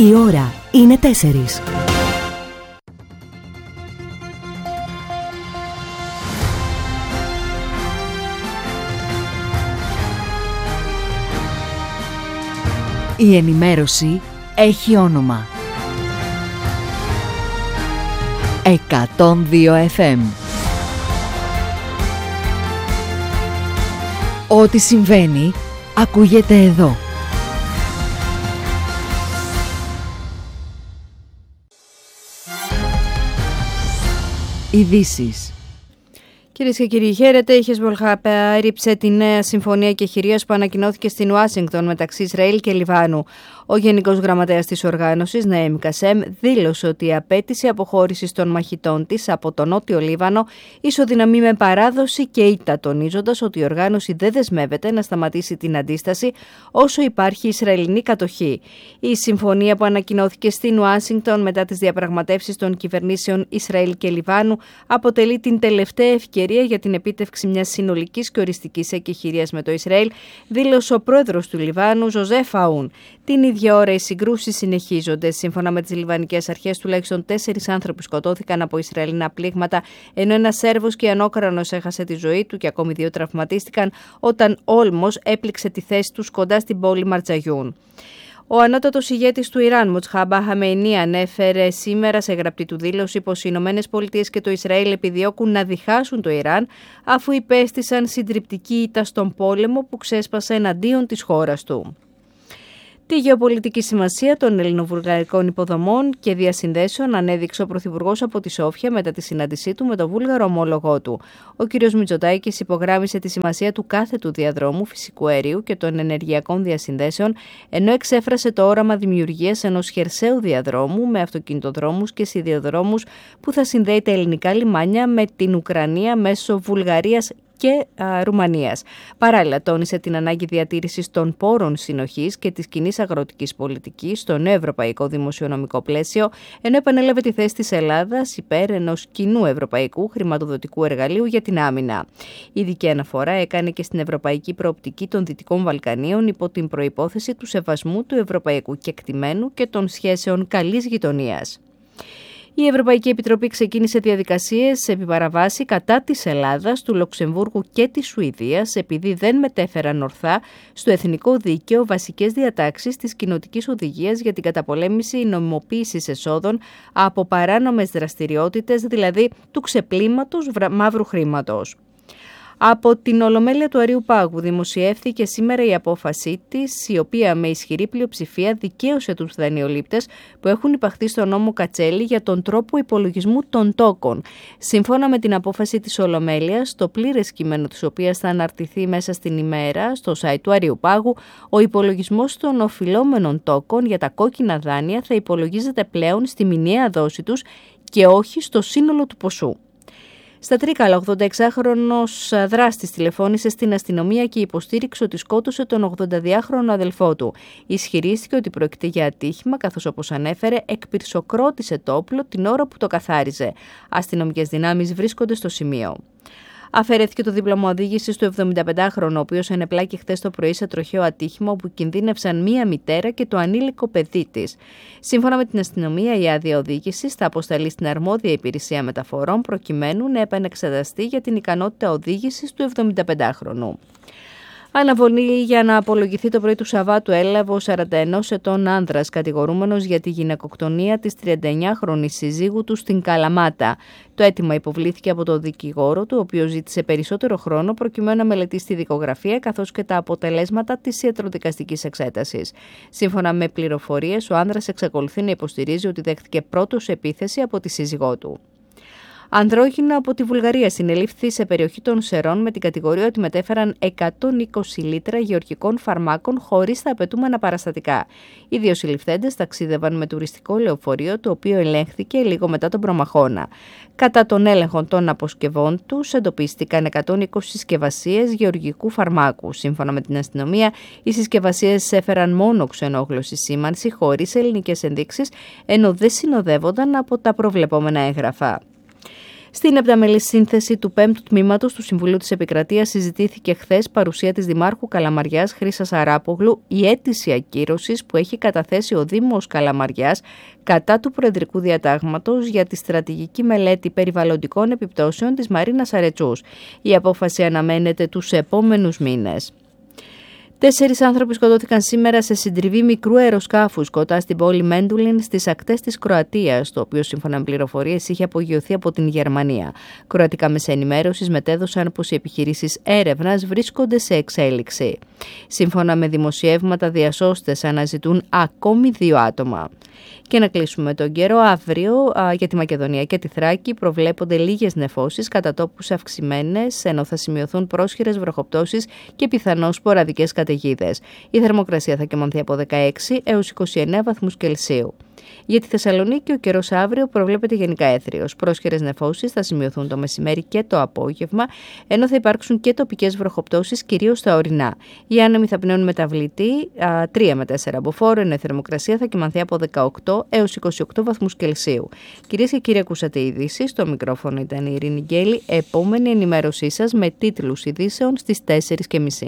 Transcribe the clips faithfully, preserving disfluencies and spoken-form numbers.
Η ώρα είναι τέσσερις. Η ενημέρωση έχει όνομα. εκατόν δύο εφ εμ. Ό,τι συμβαίνει, ακούγεται εδώ. Ειδήσεις. Κυρίες και κύριοι, χαίρετε. Η Χεσμπολχά έριψε τη νέα συμφωνία κεχηρίας που ανακοινώθηκε στην Ουάσιγκτον μεταξύ Ισραήλ και Λιβάνου. Ο Γενικός Γραμματέας της οργάνωσης, Ναέμ Κασέμ, δήλωσε ότι η απέτηση αποχώρησης των μαχητών της από το Νότιο Λίβανο ισοδυναμεί με παράδοση και ήττα, τονίζοντας ότι η οργάνωση δεν δεσμεύεται να σταματήσει την αντίσταση όσο υπάρχει Ισραηλινή κατοχή. Η συμφωνία που ανακοινώθηκε στην Ουάσιγκτον μετά τις διαπραγματεύσεις των κυβερνήσεων Ισραήλ και Λιβάνου αποτελεί την τελευταία ευκαιρία για την επίτευξη μιας συνολικής και οριστικής εκεχηρίας με το Ισραήλ, δήλωσε ο πρόεδρος του Λιβάνου, Ζωζέφ Αούν. Την ίδια ώρα οι συγκρούσεις συνεχίζονται. Σύμφωνα με τις λιβανικές αρχές, τουλάχιστον τέσσερις άνθρωποι σκοτώθηκαν από Ισραηλινά πλήγματα, ενώ ένας Σέρβος και Ανώκρανος έχασε τη ζωή του και ακόμη δύο τραυματίστηκαν όταν όλμος έπληξε τη θέση τους κοντά στην πόλη Μαρτζαγιούν. Ο ανώτατος ηγέτης του Ιράν, Μοτζχάμπα Χαμεϊνί, ανέφερε σήμερα σε γραπτή του δήλωση πως οι Ηνωμένες Πολιτείες και το Ισραήλ επιδιώκουν να διχάσουν το Ιράν, αφού υπέστησαν συντριπτική ήττα στον πόλεμο που ξέσπασε εναντίον της χώρας του. Τη γεωπολιτική σημασία των ελληνοβουλγαρικών υποδομών και διασυνδέσεων ανέδειξε ο Πρωθυπουργός από τη Σόφια μετά τη συνάντησή του με τον βούλγαρο ομόλογό του. Ο κ. Μητσοτάκης υπογράμμισε τη σημασία του κάθετου διαδρόμου φυσικού αερίου και των ενεργειακών διασυνδέσεων, ενώ εξέφρασε το όραμα δημιουργίας ενός χερσαίου διαδρόμου με αυτοκινητοδρόμους και σιδηροδρόμους που θα συνδέει τα ελληνικά λιμάνια με την Ουκρανία μέσω Βουλγαρίας και α, Ρουμανίας. Παράλληλα, τόνισε την ανάγκη διατήρησης των πόρων συνοχής και της κοινής αγροτικής πολιτικής στο νέο ευρωπαϊκό δημοσιονομικό πλαίσιο, ενώ επανέλαβε τη θέση της Ελλάδας υπέρ ενός κοινού ευρωπαϊκού χρηματοδοτικού εργαλείου για την άμυνα. Ειδική αναφορά έκανε και στην ευρωπαϊκή προοπτική των Δυτικών Βαλκανίων υπό την προϋπόθεση του σεβασμού του ευρωπαϊκού κεκτημένου και των σχέσεων καλής γειτονίας. Η Ευρωπαϊκή Επιτροπή ξεκίνησε διαδικασίες επί παραβάση κατά της Ελλάδας, του Λουξεμβούργου και της Σουηδίας επειδή δεν μετέφεραν ορθά στο εθνικό δίκαιο βασικές διατάξεις της κοινοτικής οδηγίας για την καταπολέμηση νομιμοποίησης εσόδων από παράνομες δραστηριότητες, δηλαδή του ξεπλήματος μαύρου χρήματος. Από την Ολομέλεια του Αριού Πάγου δημοσιεύθηκε σήμερα η απόφασή της, η οποία με ισχυρή πλειοψηφία δικαίωσε τους δανειολήπτες που έχουν υπαχθεί στον νόμο Κατσέλη για τον τρόπο υπολογισμού των τόκων. Σύμφωνα με την απόφαση της Ολομέλειας, το πλήρες κείμενο της οποίας θα αναρτηθεί μέσα στην ημέρα στο site του Αριού Πάγου, ο υπολογισμός των οφειλόμενων τόκων για τα κόκκινα δάνεια θα υπολογίζεται πλέον στη μηνιαία δόση τους και όχι στο σύνολο του ποσού. Στα Τρίκαλα, ο ογδονταεξάχρονος δράστης τηλεφώνησε στην αστυνομία και υποστήριξε ότι σκότωσε τον ογδονταδυάχρονο αδελφό του. Ισχυρίστηκε ότι πρόκειται για ατύχημα, καθώς όπως ανέφερε, εκπυρσοκρότησε το όπλο την ώρα που το καθάριζε. Αστυνομικές δυνάμεις βρίσκονται στο σημείο. Αφαιρέθηκε το δίπλωμα οδήγησης του εβδομηνταπεντάχρονου, ο οποίος ενεπλάκη χθες το πρωί σε τροχαίο ατύχημα όπου κινδύνευσαν μία μητέρα και το ανήλικο παιδί της. Σύμφωνα με την αστυνομία, η άδεια οδήγησης θα αποσταλεί στην αρμόδια υπηρεσία μεταφορών προκειμένου να επανεξεταστεί για την ικανότητα οδήγησης του εβδομηνταπεντάχρονου. Αναβολή για να απολογηθεί το πρωί του Σαββάτου έλαβε ο σαράντα ενός ετών άνδρας κατηγορούμενος για τη γυναικοκτονία της τριανταεννιάχρονης συζύγου του στην Καλαμάτα. Το αίτημα υποβλήθηκε από τον δικηγόρο του, ο οποίος ζήτησε περισσότερο χρόνο προκειμένου να μελετήσει τη δικογραφία καθώς και τα αποτελέσματα της ιατροδικαστικής εξέτασης. Σύμφωνα με πληροφορίες, ο άνδρας εξακολουθεί να υποστηρίζει ότι δέχτηκε πρώτος επίθεση από τη σύζυγό του. Ανδρόγυνο από τη Βουλγαρία συνελήφθη σε περιοχή των Σερών με την κατηγορία ότι μετέφεραν εκατόν είκοσι λίτρα γεωργικών φαρμάκων χωρίς τα απαιτούμενα παραστατικά. Οι δύο συλληφθέντες ταξίδευαν με τουριστικό λεωφορείο, το οποίο ελέγχθηκε λίγο μετά τον προμαχώνα. Κατά τον έλεγχο των αποσκευών τους εντοπίστηκαν εκατόν είκοσι συσκευασίες γεωργικού φαρμάκου. Σύμφωνα με την αστυνομία, οι συσκευασίες έφεραν μόνο ξενόγλωση σήμανση χωρίς ελληνικές ενδείξεις, ενώ δεν συνοδεύονταν από τα προβλεπόμενα έγγραφα. Στην επταμελή σύνθεση του πέμπτου τμήματος του Συμβουλίου της Επικρατείας συζητήθηκε χθες παρουσία της Δημάρχου Καλαμαριάς Χρύσας Αράπογλου η αίτηση ακύρωσης που έχει καταθέσει ο Δήμος Καλαμαριάς κατά του Προεδρικού Διατάγματος για τη στρατηγική μελέτη περιβαλλοντικών επιπτώσεων της Μαρίνας Αρετσούς. Η απόφαση αναμένεται τους επόμενους μήνες. Τέσσερις άνθρωποι σκοτώθηκαν σήμερα σε συντριβή μικρού αεροσκάφους κοντά στην πόλη Μέντουλιν στις ακτές της Κροατίας, το οποίο σύμφωνα με πληροφορίες είχε απογειωθεί από την Γερμανία. Κροατικά μέσα ενημέρωσης μετέδωσαν πως οι επιχειρήσεις έρευνας βρίσκονται σε εξέλιξη. Σύμφωνα με δημοσιεύματα, διασώστες αναζητούν ακόμη δύο άτομα. Και να κλείσουμε τον καιρό. Αύριο α, για τη Μακεδονία και τη Θράκη προβλέπονται λίγες νεφώσεις, κατά τόπους αυξημένες, ενώ θα σημειωθούν πρόσχερες βροχοπτώσεις και πιθανώς σποραδικές καταιγίδες. Η θερμοκρασία θα κυμανθεί από δεκαέξι έως είκοσι εννέα βαθμούς Κελσίου. Για τη Θεσσαλονίκη ο καιρός αύριο προβλέπεται γενικά έθριος. Πρόσχερες νεφώσεις θα σημειωθούν το μεσημέρι και το απόγευμα, ενώ θα υπάρξουν και τοπικές βροχοπτώσεις, κυρίως στα ορεινά. Οι άνεμοι θα πνέουν μεταβλητή τρία με τέσσερα μποφόρ, ενώ η θερμοκρασία θα κυμανθεί από δεκαοκτώ έως είκοσι οκτώ βαθμούς Κελσίου. Κυρίες και κύριοι, ακούσατε ειδήσεις. Στο μικρόφωνο ήταν η Ειρήνη Γκέλη. Επόμενη ενημέρωσή σας με τίτλους ειδήσεων στις τέσσερις και μισή.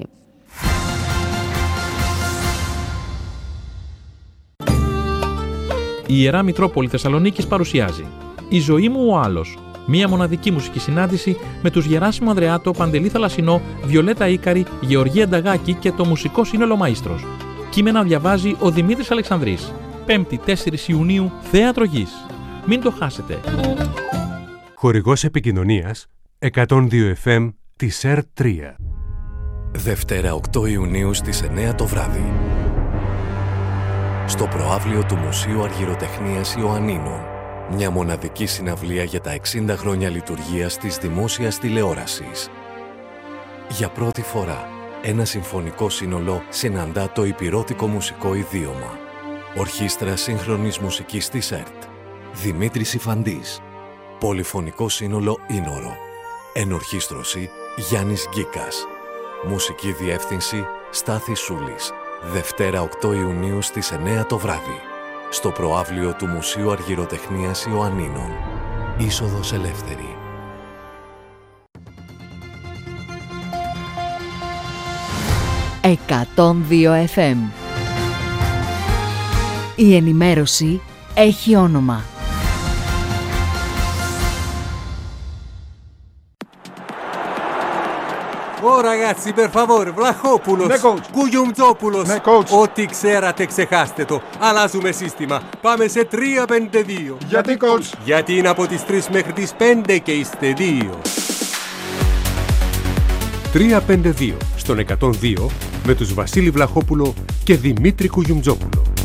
Η Ιερά Μητρόπολη Θεσσαλονίκης παρουσιάζει «Η ζωή μου ο άλλος». Μία μοναδική μουσική συνάντηση με τους Γεράσιμο Ανδρεάτο, Παντελή Θαλασσινό, Βιολέτα Ίκαρη, Γεωργία Νταγάκη και το μουσικό σύνολο Μαΐστρος. Κείμενα διαβάζει ο Δημήτρης Αλεξανδρής. Πέμπτη τέσσερις Ιουνίου, Θέατρο Γης. Μην το χάσετε. Χορηγός επικοινωνίας εκατόν δύο εφ εμ της ερ τρία. Δευτέρα οκτώ Ιουνίου στις εννέα το βράδυ. Στο προαύλιο του Μουσείου Αργυροτεχνίας Ιωαννίνων. Μια μοναδική συναυλία για τα εξήντα χρόνια λειτουργίας της δημόσιας τηλεόρασης. Για πρώτη φορά, ένα συμφωνικό σύνολο συναντά το υπηρώτικο μουσικό ιδίωμα. Ορχήστρα σύγχρονης μουσικής της ΕΡΤ. Δημήτρης Ιφαντής. Πολυφωνικό σύνολο Ήνορο. Ενορχήστρωση Γιάννης Γκίκας. Μουσική διεύθυνση Στάθης Σούλης. Δευτέρα οκτώ Ιουνίου στις εννέα το βράδυ. Στο προαύλιο του Μουσείου Αργυροτεχνίας Ιωαννίνων. Είσοδος ελεύθερη. εκατόν δύο εφ εμ. Η ενημέρωση έχει όνομα. Ω ragazzi, per favore, Βλαχόπουλος, ναι, coach. Κουγιουμτζόπουλος. Ναι, coach. Ό,τι ξέρατε ξεχάστε το. Αλλάζουμε σύστημα. Πάμε σε τρία πέντε δύο. Γιατί, coach? Γιατί είναι από τις τρεις μέχρι τις πέντε και είστε δύο. τρία πέντε δύο στον εκατόν δύο με τους Βασίλη Βλαχόπουλο και Δημήτρη Κουγιουμτζόπουλο.